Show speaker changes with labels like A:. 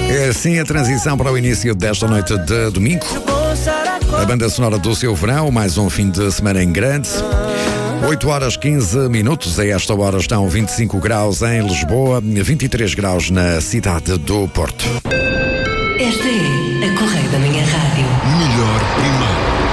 A: É assim a transição para o início desta noite de domingo. A banda sonora do seu verão, mais um fim de semana em grande. 8 horas 15 minutos, a esta hora estão 25 graus em Lisboa, 23 graus na cidade do Porto.
B: Esta é a Correio da Manhã Rádio.
C: Melhor primeiro.